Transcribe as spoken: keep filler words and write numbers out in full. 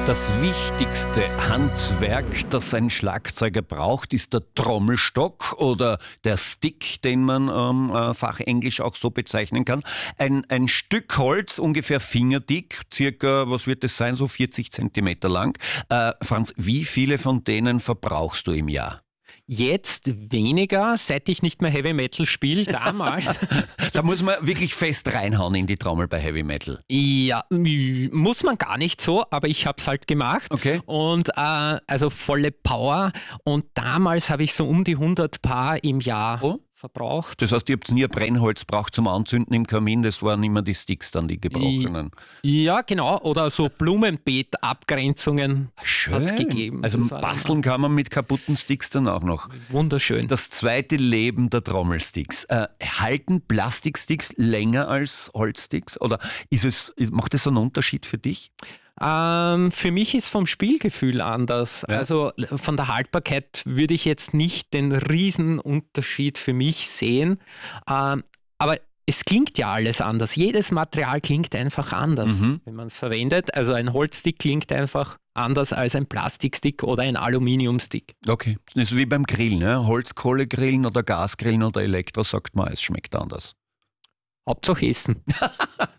Das wichtigste Handwerk, das ein Schlagzeuger braucht, ist der Trommelstock oder der Stick, den man ähm, äh, fachenglisch auch so bezeichnen kann. Ein, ein Stück Holz, ungefähr fingerdick, circa, was wird das sein, so vierzig Zentimeter lang. Äh, Franz, wie viele von denen verbrauchst du im Jahr? Jetzt weniger, seit ich nicht mehr Heavy Metal spiele, damals. Da muss man wirklich fest reinhauen in die Trommel bei Heavy Metal. Ja, muss man gar nicht so, aber ich habe es halt gemacht. Okay. Und äh, also volle Power. Und damals habe ich so um die hundert Paar im Jahr Oh. verbraucht. Das heißt, ihr habt nie ein Brennholz braucht zum Anzünden im Kamin, das waren immer die Sticks dann, die gebrochenen. Ja, genau. Oder so Blumenbeet-Abgrenzungen hat es gegeben. Also Das war basteln kann man mit kaputten Sticks dann auch noch. wunderschön. Das zweite Leben der Trommelsticks. Äh, halten Plastiksticks länger als Holzsticks? Oder ist es, ist, macht das einen Unterschied für dich? Ähm, für mich ist vom Spielgefühl anders. Ja. Also von der Haltbarkeit würde ich jetzt nicht den Riesenunterschied für mich sehen. Ähm, aber es klingt ja alles anders. Jedes Material klingt einfach anders, Mhm. wenn man es verwendet. Also ein Holzstick klingt einfach anders als ein Plastikstick oder ein Aluminiumstick. Okay. Das ist wie beim Grillen. Ne? Holzkohlegrillen oder Gasgrillen oder Elektro, sagt man, es schmeckt anders. Hauptsache Essen.